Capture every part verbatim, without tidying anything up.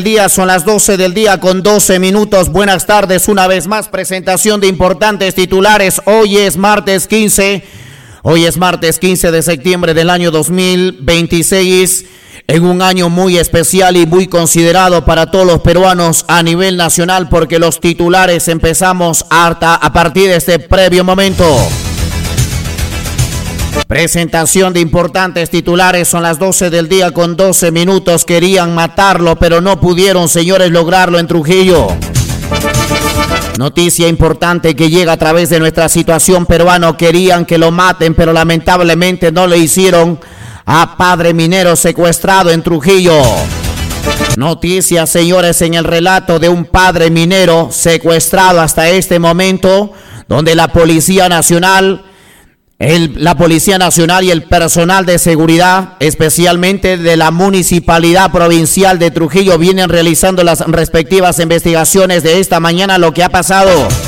Día, son las doce del día con doce minutos. Buenas tardes, una vez más presentación de importantes titulares. Hoy es martes quince, hoy es martes quince de septiembre del año dos mil veintiséis, en un año muy especial y muy considerado para todos los peruanos a nivel nacional, porque los titulares empezamos hasta a partir de este previo momento. Presentación de importantes titulares, son las doce del día con doce minutos. Querían matarlo, pero no pudieron, señores, lograrlo en Trujillo. Noticia importante que llega a través de nuestra situación peruana. Querían que lo maten, pero lamentablemente no le hicieron a padre minero secuestrado en Trujillo. Noticia, señores, en el relato de un padre minero secuestrado hasta este momento, donde la Policía Nacional... El, la Policía Nacional y el personal de seguridad, especialmente de la Municipalidad Provincial de Trujillo, vienen realizando las respectivas investigaciones de esta mañana, lo que ha pasado.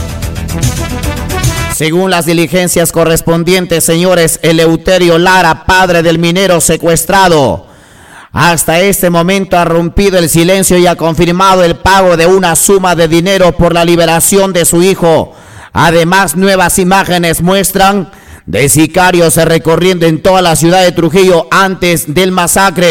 Según las diligencias correspondientes, señores, Eleuterio Lara, padre del minero secuestrado, hasta este momento ha rompido el silencio y ha confirmado el pago de una suma de dinero por la liberación de su hijo. Además, nuevas imágenes muestran de sicarios recorriendo en toda la ciudad de Trujillo antes del masacre.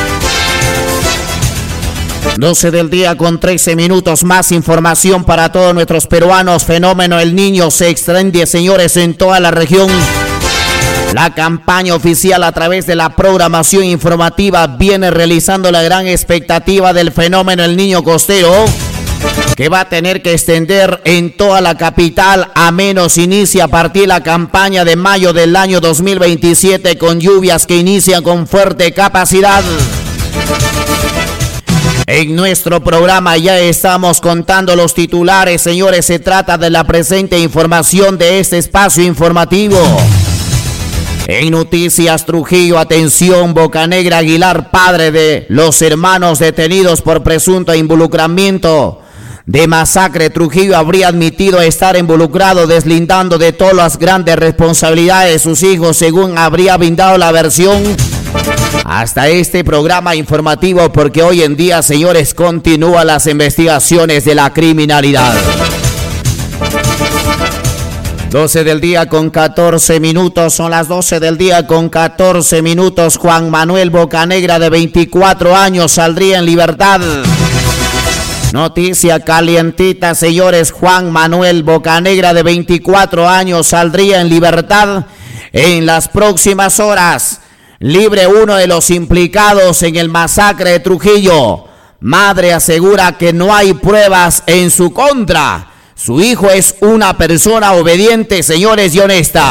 doce del día con trece minutos. Más información para todos nuestros peruanos. Fenómeno El Niño se extiende, señores, en toda la región. La campaña oficial a través de la programación informativa viene realizando la gran expectativa del fenómeno El Niño costero, que va a tener que extender en toda la capital, a menos inicia a partir la campaña de mayo del año dos mil veintisiete, con lluvias que inician con fuerte capacidad. En nuestro programa ya estamos contando los titulares, señores. Se trata de la presente información de este espacio informativo. En Noticias Trujillo, atención, Bocanegra Aguilar, padre de los hermanos detenidos por presunto involucramiento de masacre Trujillo, habría admitido estar involucrado, deslindando de todas las grandes responsabilidades de sus hijos, según habría brindado la versión hasta este programa informativo, porque hoy en día, señores, continúan las investigaciones de la criminalidad. doce del día con catorce minutos, son las doce del día con catorce minutos. Juan Manuel Bocanegra, de veinticuatro años, saldría en libertad. Noticia calientita, señores. Juan Manuel Bocanegra, de veinticuatro años, saldría en libertad en las próximas horas. Libre uno de los implicados en el masacre de Trujillo. Madre asegura que no hay pruebas en su contra. Su hijo es una persona obediente, señores, y honesta.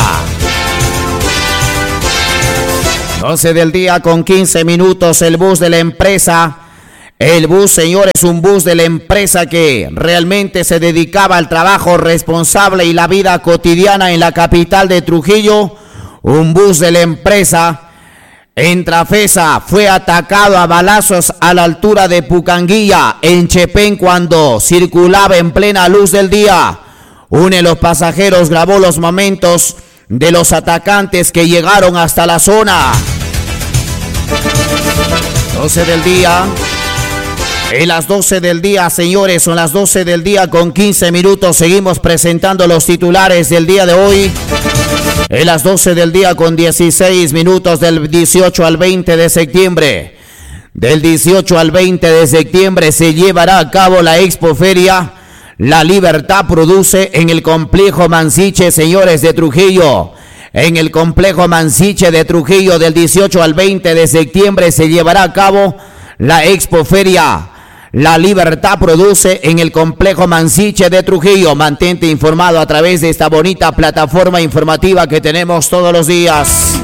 doce del día con quince minutos. El bus de la empresa, el bus, señores, un bus de la empresa que realmente se dedicaba al trabajo responsable y la vida cotidiana en la capital de Trujillo. Un bus de la empresa en Trafesa fue atacado a balazos a la altura de Pucanguilla, en Chepén, cuando circulaba en plena luz del día. Uno de los pasajeros grabó los momentos de los atacantes que llegaron hasta la zona. doce del día. En las doce del día, señores, son las doce del día con quince minutos. Seguimos presentando los titulares del día de hoy. En las doce del día con dieciséis minutos, del dieciocho al veinte de septiembre. Del dieciocho al veinte de septiembre se llevará a cabo la Expoferia La Libertad Produce en el complejo Mansiche, señores, de Trujillo. En el complejo Mansiche de Trujillo, del dieciocho al veinte de septiembre se llevará a cabo la Expoferia La Libertad Produce en el complejo Mansiche de Trujillo. Mantente informado a través de esta bonita plataforma informativa que tenemos todos los días.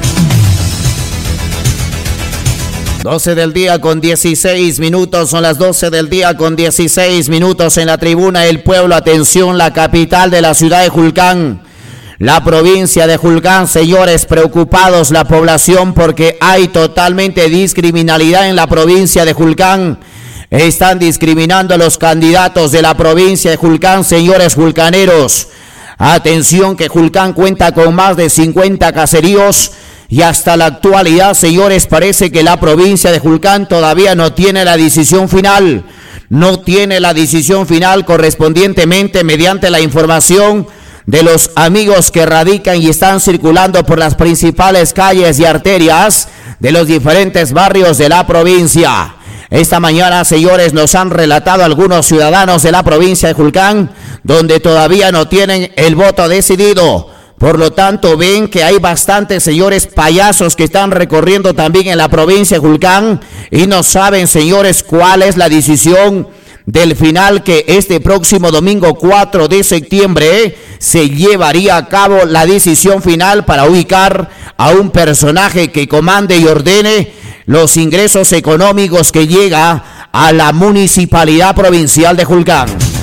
doce del día con dieciséis minutos, son las doce del día con dieciséis minutos. En la tribuna El Pueblo, atención, la capital de la ciudad de Julcán, la provincia de Julcán, señores, preocupados la población porque hay totalmente discriminalidad en la provincia de Julcán. Están discriminando a los candidatos de la provincia de Julcán, señores julcaneros. Atención, que Julcán cuenta con más de cincuenta caseríos y hasta la actualidad, señores, parece que la provincia de Julcán todavía no tiene la decisión final. no tiene la decisión final correspondientemente mediante la información de los amigos que radican y están circulando por las principales calles y arterias de los diferentes barrios de la provincia. Esta mañana, señores, nos han relatado algunos ciudadanos de la provincia de Julcán, donde todavía no tienen el voto decidido. Por lo tanto, ven que hay bastantes, señores, payasos que están recorriendo también en la provincia de Julcán y no saben, señores, cuál es la decisión del final que este próximo domingo cuatro de septiembre se llevaría a cabo la decisión final para ubicar a un personaje que comande y ordene los ingresos económicos que llega a la municipalidad provincial de Julcán.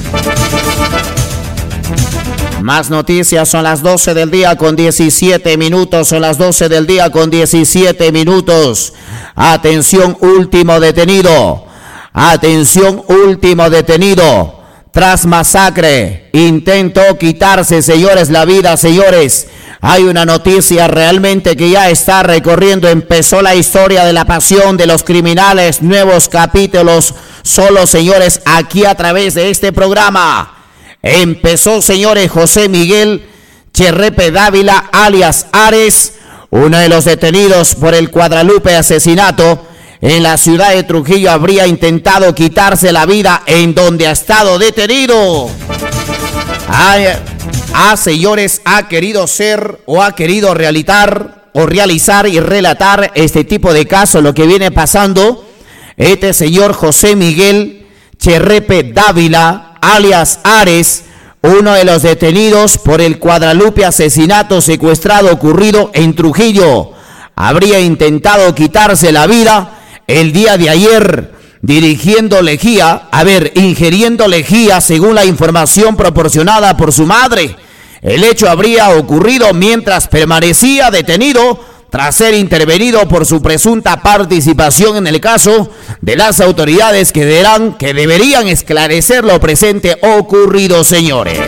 Más noticias, son las doce del día con diecisiete minutos, son las doce del día con diecisiete minutos. Atención, último detenido. Atención, último detenido. Tras masacre, intentó quitarse, señores, la vida, señores. Hay una noticia realmente que ya está recorriendo. Empezó la historia de la pasión de los criminales. Nuevos capítulos solo, señores, aquí a través de este programa. Empezó, señores, José Miguel Cherrepe Dávila, alias Ares, uno de los detenidos por el Guadalupe asesinato en la ciudad de Trujillo, habría intentado quitarse la vida en donde ha estado detenido. Ah, ah, señores, ha querido ser o ha querido realizar o realizar y relatar este tipo de casos, lo que viene pasando. Este señor José Miguel Cherrepe Dávila, alias Ares, uno de los detenidos por el Guadalupe asesinato secuestrado ocurrido en Trujillo, habría intentado quitarse la vida el día de ayer dirigiendo lejía, a ver, ingiriendo lejía según la información proporcionada por su madre. El hecho habría ocurrido mientras permanecía detenido tras ser intervenido por su presunta participación en el caso de las autoridades que, deberán, que deberían esclarecer lo presente ocurrido, señores.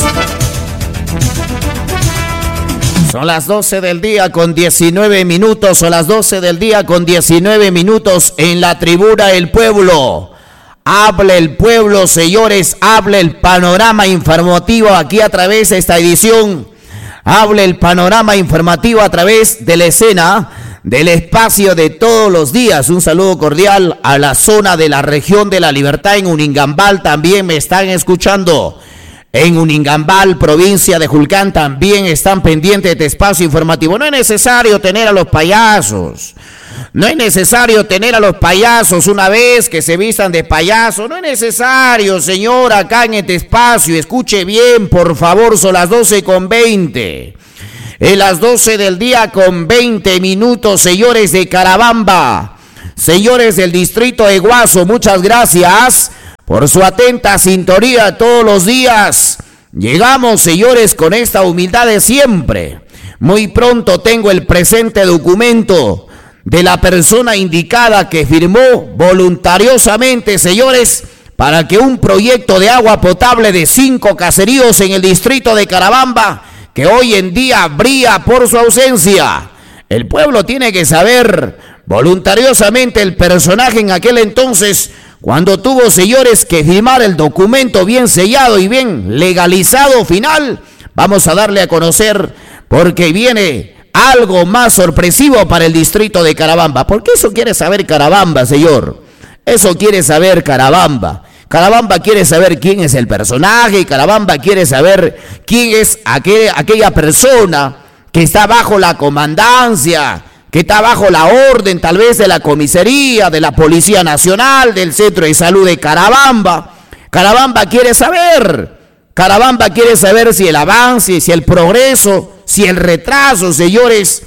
Son las doce del día con diecinueve minutos, son las doce del día con diecinueve minutos en la tribuna del pueblo. Hable el pueblo, señores, hable el panorama informativo aquí a través de esta edición. Hable el panorama informativo a través de la escena del espacio de todos los días. Un saludo cordial a la zona de la región de la Libertad en Uningambal, también me están escuchando. En Uningambal, provincia de Julcán, también están pendientes de este espacio informativo. No es necesario tener a los payasos. No es necesario tener a los payasos una vez que se vistan de payaso. No es necesario, señor, acá en este espacio. Escuche bien, por favor, son las doce con veinte. En las doce del día con veinte minutos, señores de Carabamba. Señores del distrito de Guaso, muchas gracias por su atenta sintonía todos los días. Llegamos, señores, con esta humildad de siempre. Muy pronto tengo el presente documento de la persona indicada que firmó voluntariosamente, señores, para que un proyecto de agua potable de cinco caseríos en el distrito de Carabamba, que hoy en día brilla por su ausencia. El pueblo tiene que saber voluntariosamente el personaje en aquel entonces, cuando tuvo, señores, que firmar el documento bien sellado y bien legalizado final. Vamos a darle a conocer porque viene algo más sorpresivo para el distrito de Carabamba. Porque eso quiere saber Carabamba, señor. Eso quiere saber Carabamba. Carabamba quiere saber quién es el personaje. Carabamba quiere saber quién es aquel, aquella persona que está bajo la comandancia, que está bajo la orden tal vez de la comisaría, de la Policía Nacional, del Centro de Salud de Carabamba. Carabamba quiere saber, Carabamba quiere saber si el avance, si el progreso, si el retraso, señores,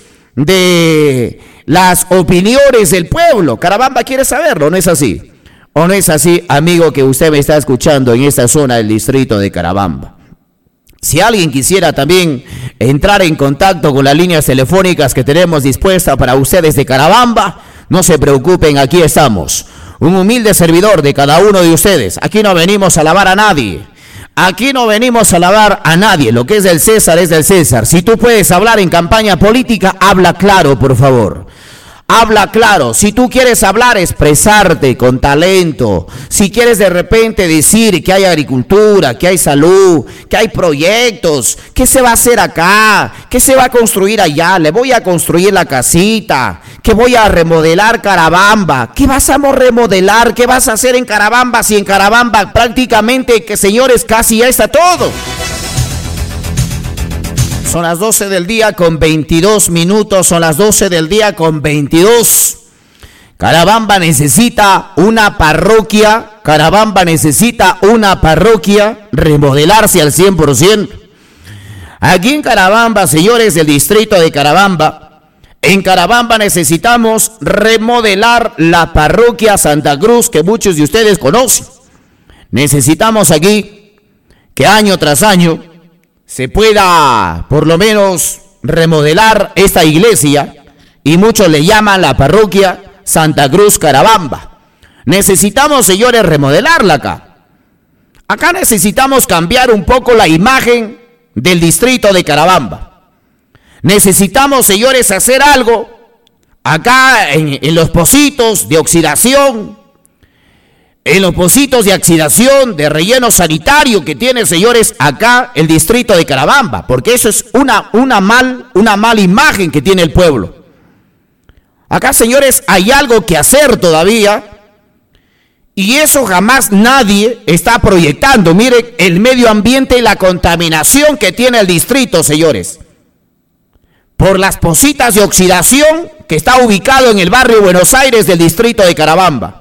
de las opiniones del pueblo. Carabamba quiere saberlo, ¿no es así? ¿O no es así, amigo, que usted me está escuchando en esta zona del distrito de Carabamba? Si alguien quisiera también entrar en contacto con las líneas telefónicas que tenemos dispuestas para ustedes de Carabamba, no se preocupen, aquí estamos. Un humilde servidor de cada uno de ustedes. Aquí no venimos a alabar a nadie. Aquí no venimos a alabar a nadie. Lo que es del César es del César. Si tú puedes hablar en campaña política, habla claro, por favor. habla claro. Si tú quieres hablar, expresarte con talento. Si quieres de repente decir que hay agricultura, que hay salud, que hay proyectos, que se va a hacer acá, que se va a construir allá, le voy a construir la casita, que voy a remodelar Carabamba. ¿Qué vas a remodelar? ¿Qué vas a hacer en Carabamba si en Carabamba prácticamente, que señores, casi ya está todo? Son las doce del día con veintidós minutos, son las doce del día con veintidós. Carabamba necesita una parroquia, Carabamba necesita una parroquia remodelarse al cien por ciento. Aquí en Carabamba, señores del distrito de Carabamba, en Carabamba necesitamos remodelar la parroquia Santa Cruz que muchos de ustedes conocen. Necesitamos aquí que año tras año se pueda por lo menos remodelar esta iglesia, y muchos le llaman la parroquia Santa Cruz Carabamba. Necesitamos, señores, remodelarla acá. Acá necesitamos cambiar un poco la imagen del distrito de Carabamba. Necesitamos, señores, hacer algo acá en, en los pocitos de oxidación, en los pocitos de oxidación, de relleno sanitario que tiene, señores, acá el distrito de Carabamba, porque eso es una, una, mal, una mala imagen que tiene el pueblo. Acá, señores, hay algo que hacer todavía, y eso jamás nadie está proyectando. Miren el medio ambiente y la contaminación que tiene el distrito, señores, por las pocitas de oxidación que está ubicado en el barrio Buenos Aires del distrito de Carabamba.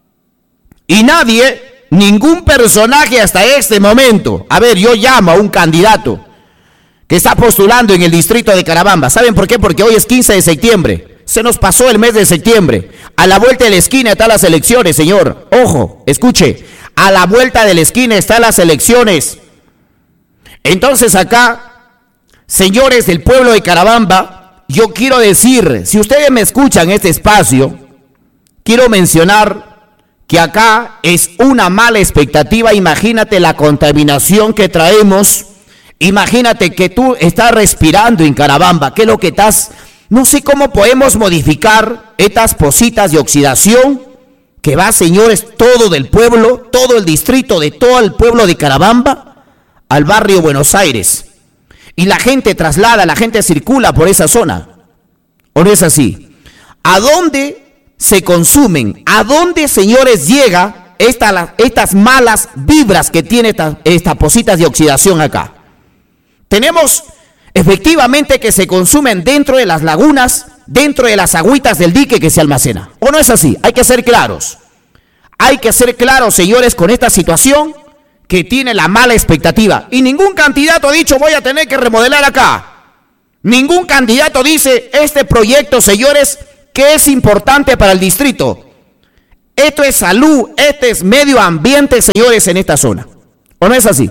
Y nadie, ningún personaje hasta este momento, a ver, yo llamo a un candidato que está postulando en el distrito de Carabamba. ¿Saben por qué? Porque hoy es quince de septiembre, se nos pasó el mes de septiembre, a la vuelta de la esquina están las elecciones, señor. Ojo, escuche, a la vuelta de la esquina están las elecciones. Entonces acá, señores del pueblo de Carabamba, yo quiero decir, si ustedes me escuchan en este espacio, quiero mencionar que acá es una mala expectativa. Imagínate la contaminación que traemos. Imagínate que tú estás respirando en Carabamba. ¿Qué es lo que estás? No sé cómo podemos modificar estas pocitas de oxidación que va, señores, todo del pueblo, todo el distrito de todo el pueblo de Carabamba al barrio Buenos Aires. Y la gente traslada, la gente circula por esa zona. ¿O no es así? ¿A dónde se consumen? ¿A dónde, señores, llega esta, estas malas vibras que tiene estas esta pocitas de oxidación acá? Tenemos efectivamente que se consumen dentro de las lagunas, dentro de las agüitas del dique que se almacena. ¿O no es así? Hay que ser claros. Hay que ser claros, señores, con esta situación que tiene la mala expectativa. Y ningún candidato ha dicho voy a tener que remodelar acá. Ningún candidato dice este proyecto, señores, que es importante para el distrito. Esto es salud, este es medio ambiente, señores, en esta zona. ¿O no es así?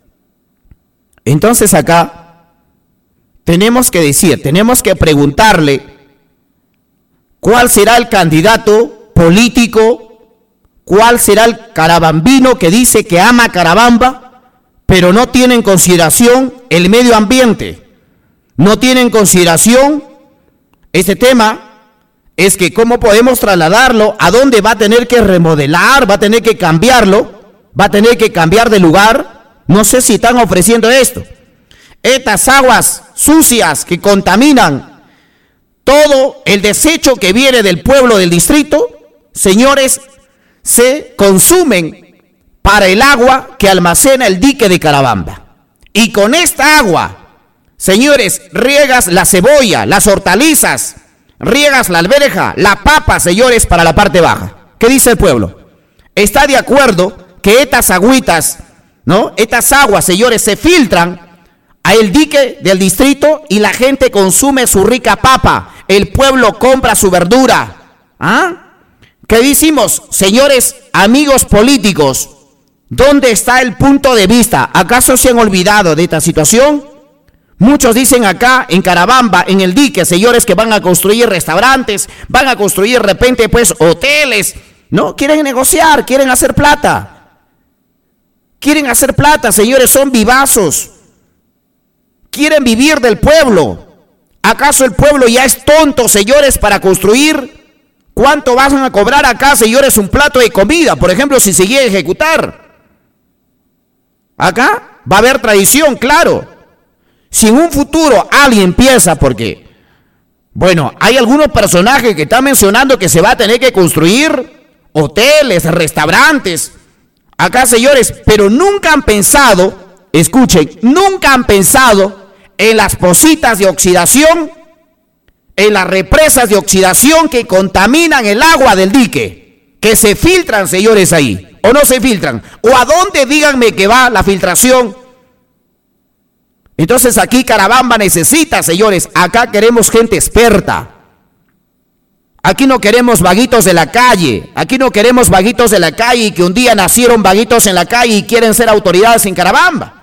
Entonces acá tenemos que decir, tenemos que preguntarle cuál será el candidato político, cuál será el carabambino que dice que ama Carabamba, pero no tiene en consideración el medio ambiente, no tiene en consideración este tema. Es que cómo podemos trasladarlo, a dónde va a tener que remodelar, va a tener que cambiarlo, va a tener que cambiar de lugar. No sé si están ofreciendo esto. Estas aguas sucias que contaminan todo el desecho que viene del pueblo del distrito, señores, se consumen para el agua que almacena el dique de Carabamba. Y con esta agua, señores, riegas la cebolla, las hortalizas, riegas la alberja, la papa, señores, para la parte baja. ¿Qué dice el pueblo? Está de acuerdo que estas agüitas, ¿no? Estas aguas, señores, se filtran a el dique del distrito y la gente consume su rica papa. El pueblo compra su verdura. ¿Ah? ¿Qué decimos? Señores, amigos políticos, ¿dónde está el punto de vista? ¿Acaso se han olvidado de esta situación? Muchos dicen acá en Carabamba, en el dique, señores, que van a construir restaurantes, van a construir de repente pues hoteles, ¿no? Quieren negociar, quieren hacer plata. Quieren hacer plata, señores, son vivazos. Quieren vivir del pueblo. ¿Acaso el pueblo ya es tonto, señores, para construir ¿Cuánto van a cobrar acá, señores, un plato de comida? Por ejemplo, si se llega a ejecutar. Acá va a haber tradición, claro. Si en un futuro alguien piensa, porque, bueno, hay algunos personajes que están mencionando que se va a tener que construir hoteles, restaurantes. Acá, señores, pero nunca han pensado, escuchen, nunca han pensado en las pocitas de oxidación, en las represas de oxidación que contaminan el agua del dique, que se filtran, señores, ahí, o no se filtran, o a dónde díganme que va la filtración. Entonces aquí Carabamba necesita, señores, acá queremos gente experta. Aquí no queremos vaguitos de la calle, aquí no queremos vaguitos de la calle y que un día nacieron vaguitos en la calle y quieren ser autoridades en Carabamba.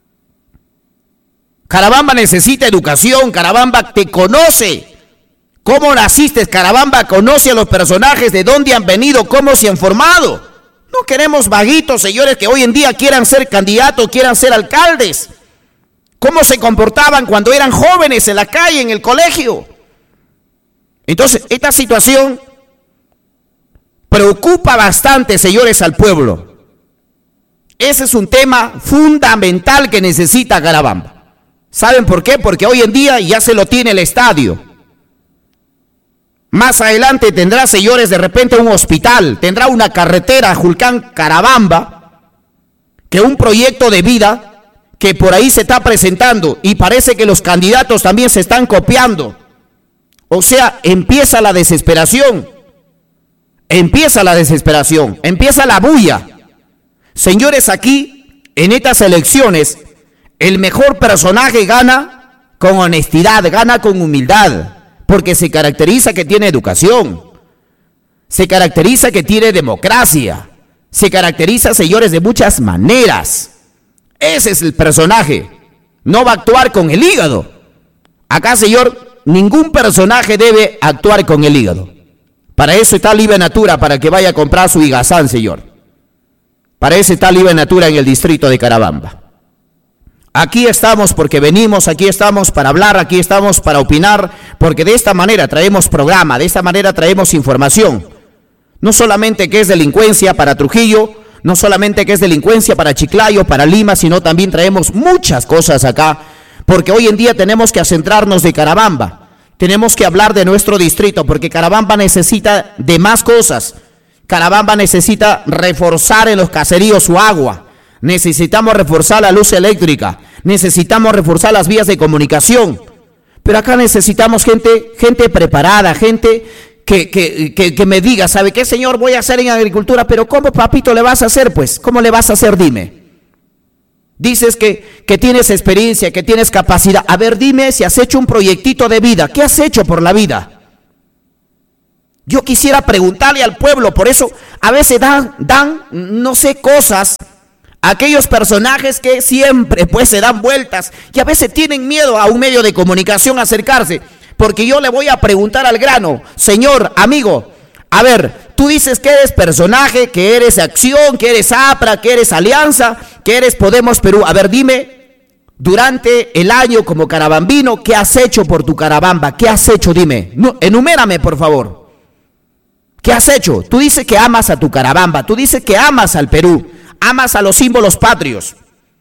Carabamba necesita educación, Carabamba te conoce. ¿Cómo naciste? Carabamba conoce a los personajes, de dónde han venido, cómo se han formado. No queremos vaguitos, señores, que hoy en día quieran ser candidatos, quieran ser alcaldes. ¿Cómo se comportaban cuando eran jóvenes en la calle, en el colegio? Entonces, esta situación preocupa bastante, señores, al pueblo. Ese es un tema fundamental que necesita Carabamba. ¿Saben por qué? Porque hoy en día ya se lo tiene el estadio. Más adelante tendrá, señores, de repente un hospital, tendrá una carretera Julcán-Carabamba, que un proyecto de vida que por ahí se está presentando y parece que los candidatos también se están copiando. O sea, empieza la desesperación, empieza la desesperación, empieza la bulla. Señores, aquí, en estas elecciones, el mejor personaje gana con honestidad, gana con humildad, porque se caracteriza que tiene educación, se caracteriza que tiene democracia, se caracteriza, señores, de muchas maneras. Ese es el personaje, no va a actuar con el hígado. Acá, señor, ningún personaje debe actuar con el hígado. Para eso está Libre Natura, para que vaya a comprar su higazán, señor. Para eso está Libre Natura en el distrito de Carabamba. Aquí estamos porque venimos, aquí estamos para hablar, aquí estamos para opinar, porque de esta manera traemos programa, de esta manera traemos información. No solamente que es delincuencia para Trujillo, no solamente que es delincuencia para Chiclayo, para Lima, sino también traemos muchas cosas acá, porque hoy en día tenemos que centrarnos de Carabamba, tenemos que hablar de nuestro distrito, porque Carabamba necesita de más cosas. Carabamba necesita reforzar en los caseríos su agua. Necesitamos reforzar la luz eléctrica, necesitamos reforzar las vías de comunicación, pero acá necesitamos gente, gente preparada, gente que, que, que, que me diga, ¿sabe qué, señor? Voy a hacer en agricultura, pero ¿cómo, papito, le vas a hacer? Pues, ¿cómo le vas a hacer? Dime. Dices que, que tienes experiencia, que tienes capacidad. A ver, dime si has hecho un proyectito de vida. ¿Qué has hecho por la vida? Yo quisiera preguntarle al pueblo, por eso a veces dan, dan no sé, cosas. Aquellos personajes que siempre pues se dan vueltas y a veces tienen miedo a un medio de comunicación acercarse, porque yo le voy a preguntar al grano, señor, amigo, a ver, tú dices que eres personaje, que eres Acción, que eres APRA, que eres Alianza, que eres Podemos Perú, a ver, dime, durante el año como carabambino, ¿qué has hecho por tu Carabamba? ¿Qué has hecho? Dime, no, enumérame por favor, ¿qué has hecho? Tú dices que amas a tu Carabamba, tú dices que amas al Perú, amas a los símbolos patrios.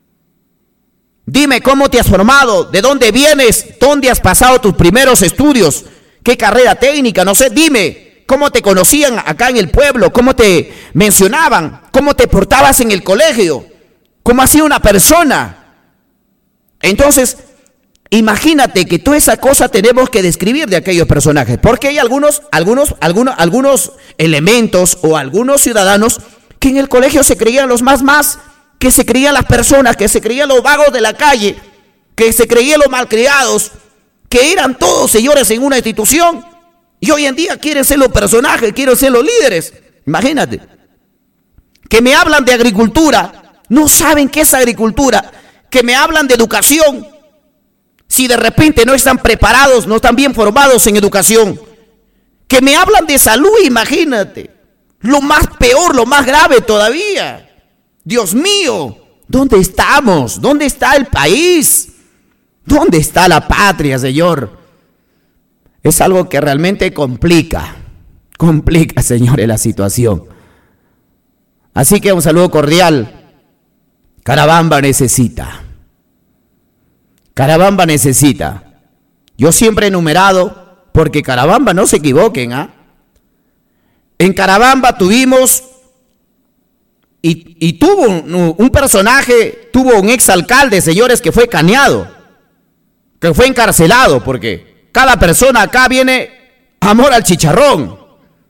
Dime cómo te has formado, de dónde vienes, dónde has pasado tus primeros estudios, qué carrera técnica, no sé, dime cómo te conocían acá en el pueblo, cómo te mencionaban, cómo te portabas en el colegio, cómo has sido una persona. Entonces, imagínate que toda esa cosa tenemos que describir de aquellos personajes, porque hay algunos, algunos, algunos, algunos elementos o algunos ciudadanos que en el colegio se creían los más más, que se creían las personas, que se creían los vagos de la calle, que se creían los malcriados, que eran todos señores en una institución, y hoy en día quieren ser los personajes, quieren ser los líderes. Imagínate, que me hablan de agricultura, no saben qué es agricultura, que me hablan de educación, si de repente no están preparados, no están bien formados en educación, que me hablan de salud, imagínate. Lo más peor, lo más grave todavía. Dios mío, ¿dónde estamos? ¿Dónde está el país? ¿Dónde está la patria, señor? Es algo que realmente complica, complica, señores, la situación. Así que un saludo cordial. Carabamba necesita. Carabamba necesita. Yo siempre he enumerado, porque Carabamba, no se equivoquen, ¿ah? En Carabamba tuvimos, y, y tuvo un, un personaje, tuvo un exalcalde, señores, que fue caneado, que fue encarcelado, porque cada persona acá viene amor al chicharrón.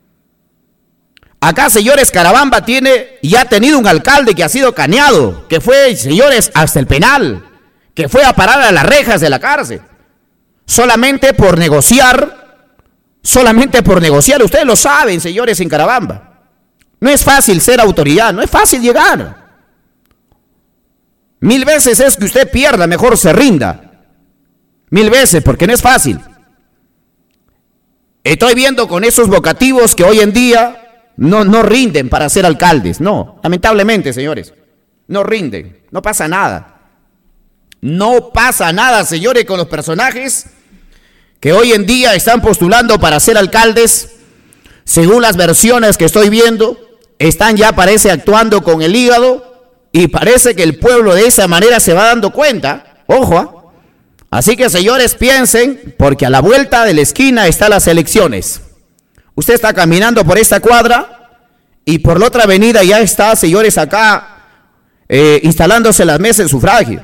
Acá, señores, Carabamba tiene y ha tenido un alcalde que ha sido caneado, que fue, señores, hasta el penal, que fue a parar a las rejas de la cárcel, solamente por negociar, solamente por negociar. Ustedes lo saben, señores, en Carabamba. No es fácil ser autoridad, no es fácil llegar. Mil veces es que usted pierda, mejor se rinda. Mil veces, porque no es fácil. Estoy viendo con esos vocativos que hoy en día no, no rinden para ser alcaldes. No, lamentablemente, señores, no rinden, no pasa nada. No pasa nada, señores, con los personajes que hoy en día están postulando para ser alcaldes. Según las versiones que estoy viendo, están ya, parece, actuando con el hígado, y parece que el pueblo de esa manera se va dando cuenta. Ojo, ¿eh? Así que, señores, piensen, porque a la vuelta de la esquina están las elecciones. Usted está caminando por esta cuadra y por la otra avenida ya está, señores, acá eh, instalándose las mesas de sufragio.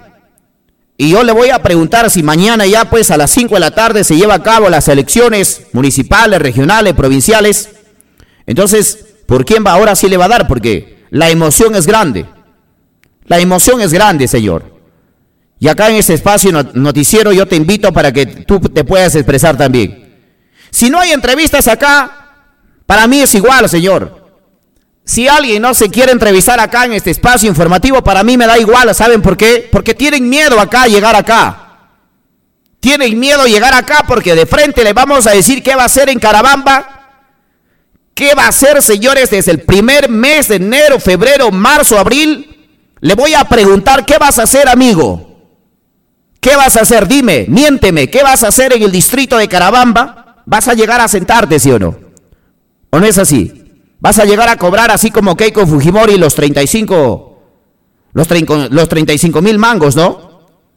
Y yo le voy a preguntar si mañana ya, pues, a las cinco de la tarde se lleva a cabo las elecciones municipales, regionales, provinciales. Entonces, ¿por quién va ahora sí le va a dar? Porque la emoción es grande. La emoción es grande, señor. Y acá en este espacio noticiero yo te invito para que tú te puedas expresar también. Si no hay entrevistas acá, para mí es igual, señor. Si alguien no se quiere entrevistar acá en este espacio informativo, para mí me da igual. ¿Saben por qué? Porque tienen miedo acá a llegar acá. Tienen miedo a llegar acá porque de frente les vamos a decir qué va a hacer en Carabamba. ¿Qué va a hacer, señores, desde el primer mes de enero, febrero, marzo, abril? Le voy a preguntar, ¿qué vas a hacer, amigo? ¿Qué vas a hacer? Dime, miénteme, ¿qué vas a hacer en el distrito de Carabamba? ¿Vas a llegar a sentarte, sí o no? ¿O no es así? ¿Vas a llegar a cobrar así como Keiko Fujimori los treinta y cinco, los treinta, los treinta y cinco mil mangos, no?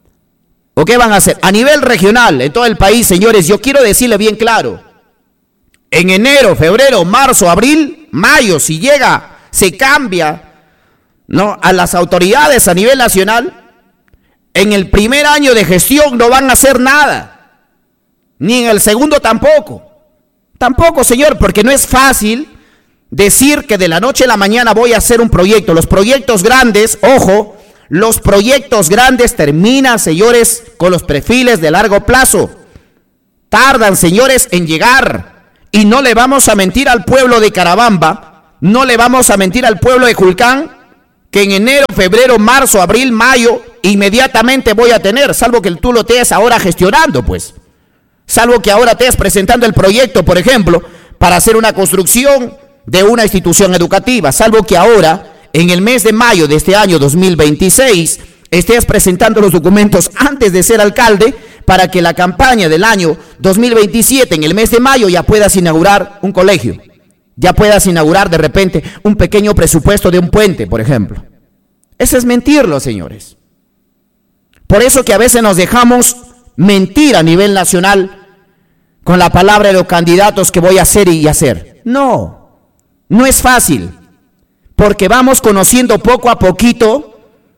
¿O qué van a hacer? A nivel regional, en todo el país, señores, yo quiero decirle bien claro. En enero, febrero, marzo, abril, mayo, si llega, se cambia, ¿no?, a las autoridades a nivel nacional, en el primer año de gestión no van a hacer nada. Ni en el segundo tampoco. Tampoco, señor, porque no es fácil decir que de la noche a la mañana voy a hacer un proyecto. Los proyectos grandes, ojo, los proyectos grandes terminan, señores, con los perfiles de largo plazo. Tardan, señores, en llegar. Y no le vamos a mentir al pueblo de Carabamba, no le vamos a mentir al pueblo de Julcán, que en enero, febrero, marzo, abril, mayo, inmediatamente voy a tener, salvo que tú lo estés ahora gestionando, pues. Salvo que ahora estés presentando el proyecto, por ejemplo, para hacer una construcción de una institución educativa, salvo que ahora, en el mes de mayo de este año dos mil veintiséis, estés presentando los documentos antes de ser alcalde, para que la campaña del año dos mil veintisiete, en el mes de mayo, ya puedas inaugurar un colegio, ya puedas inaugurar de repente un pequeño presupuesto de un puente, por ejemplo. Eso es mentirlo, señores. Por eso que a veces nos dejamos mentir a nivel nacional con la palabra de los candidatos que voy a hacer y hacer. No, no es fácil, porque vamos conociendo poco a poquito,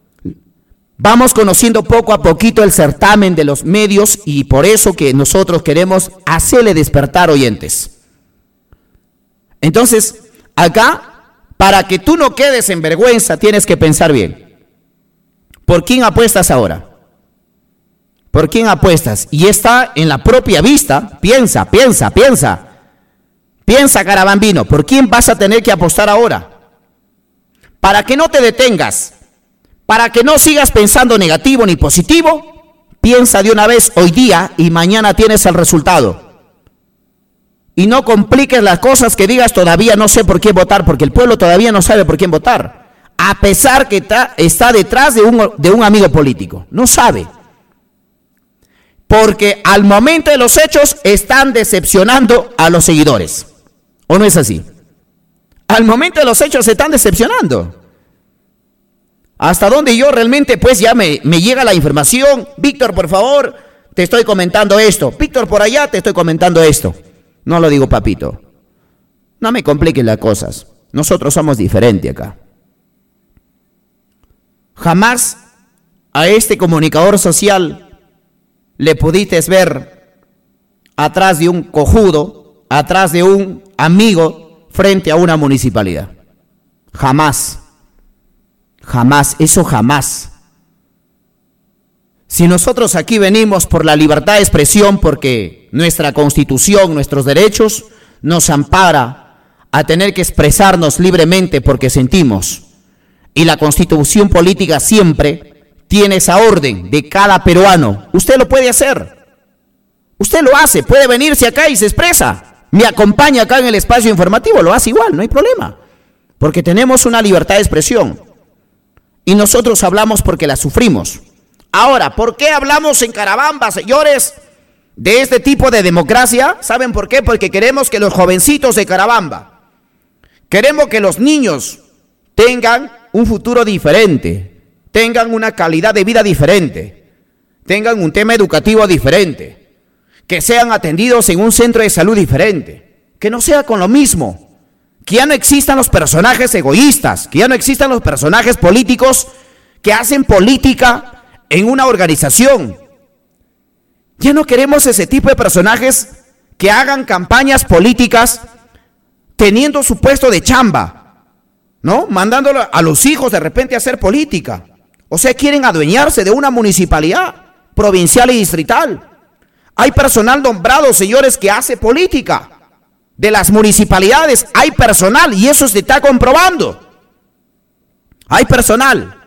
vamos conociendo poco a poquito el certamen de los medios, y por eso que nosotros queremos hacerle despertar oyentes. Entonces, acá, para que tú no quedes en vergüenza, tienes que pensar bien. ¿Por quién apuestas ahora? ¿Por quién apuestas? Y está en la propia vista. Piensa, piensa, piensa. Piensa, carabambino, ¿por quién vas a tener que apostar ahora? Para que no te detengas, para que no sigas pensando negativo ni positivo, piensa de una vez hoy día y mañana tienes el resultado. Y no compliques las cosas que digas todavía no sé por quién votar, porque el pueblo todavía no sabe por quién votar, a pesar que está, está detrás de un, de un amigo político. No sabe. Porque al momento de los hechos están decepcionando a los seguidores. ¿O no es así? Al momento de los hechos se están decepcionando. Hasta donde yo realmente pues ya me, me llega la información. Víctor, por favor, te estoy comentando esto. Víctor, por allá te estoy comentando esto. No lo digo, papito. No me compliquen las cosas. Nosotros somos diferentes acá. Jamás a este comunicador social le pudiste ver atrás de un cojudo, atrás de un amigo frente a una municipalidad. Jamás. Jamás, eso jamás. Si nosotros aquí venimos por la libertad de expresión, porque nuestra Constitución, nuestros derechos, nos ampara a tener que expresarnos libremente porque sentimos. Y la Constitución política siempre tiene esa orden de cada peruano. Usted lo puede hacer. Usted lo hace, puede venirse acá y se expresa. Me acompaña acá en el espacio informativo, lo hace igual, no hay problema. Porque tenemos una libertad de expresión. Y nosotros hablamos porque la sufrimos. Ahora, ¿por qué hablamos en Carabamba, señores, de este tipo de democracia? ¿Saben por qué? Porque queremos que los jovencitos de Carabamba, queremos que los niños tengan un futuro diferente, tengan una calidad de vida diferente, tengan un tema educativo diferente, que sean atendidos en un centro de salud diferente, que no sea con lo mismo. Que ya no existan los personajes egoístas, que ya no existan los personajes políticos que hacen política en una organización. Ya no queremos ese tipo de personajes que hagan campañas políticas teniendo su puesto de chamba, ¿no? Mandándolo a los hijos de repente a hacer política. O sea, quieren adueñarse de una municipalidad provincial y distrital. Hay personal nombrado, señores, que hace política. De las municipalidades hay personal y eso se está comprobando. Hay personal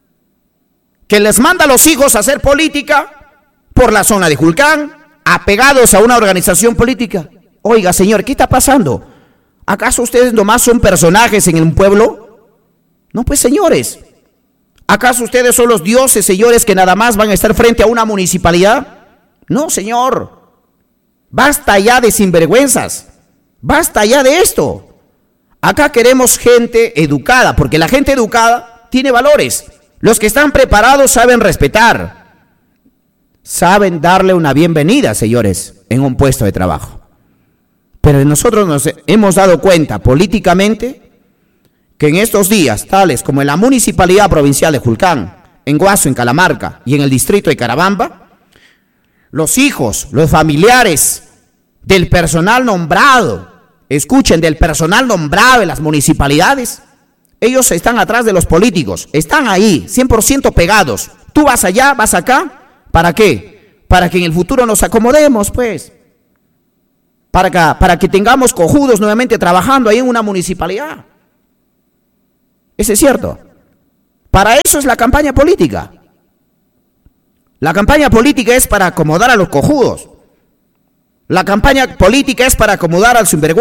que les manda a los hijos a hacer política por la zona de Julcán, apegados a una organización política. Oiga, señor, ¿qué está pasando? ¿Acaso ustedes nomás son personajes en un pueblo? No, pues, señores. ¿Acaso ustedes son los dioses, señores, que nada más van a estar frente a una municipalidad? No, señor. Basta ya de sinvergüenzas. Basta ya de esto. Acá queremos gente educada, porque la gente educada tiene valores. Los que están preparados saben respetar. Saben darle una bienvenida, señores, en un puesto de trabajo. Pero nosotros nos hemos dado cuenta políticamente que en estos días, tales como en la Municipalidad Provincial de Julcán, en Guaso, en Calamarca y en el distrito de Carabamba, los hijos, los familiares del personal nombrado, escuchen, del personal nombrado en las municipalidades, ellos están atrás de los políticos, están ahí, cien por ciento pegados. Tú vas allá, vas acá, ¿para qué? Para que en el futuro nos acomodemos, pues. Para que, para que tengamos cojudos nuevamente trabajando ahí en una municipalidad. Eso es cierto. Para eso es la campaña política. La campaña política es para acomodar a los cojudos. La campaña política es para acomodar al sinvergüenza.